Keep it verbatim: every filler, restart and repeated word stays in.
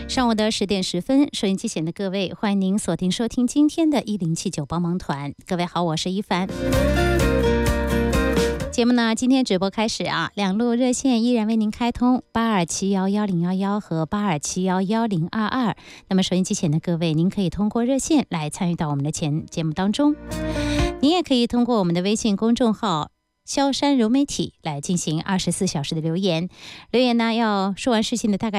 上午的十点十分，收音机前的各位，欢迎您锁定收听今天的一零七九帮忙团。各位好，我是一凡。节目呢，今天直播开始啊，两路热线依然为您开通，八二七幺幺零幺幺和八二七幺幺零二二。那么收音机前的各位，您可以通过热线来参与到我们的前节目当中，您也可以通过我们的微信公众号萧山柔媒体来进行二十四小时的留言。留言呢，要说完事情的大概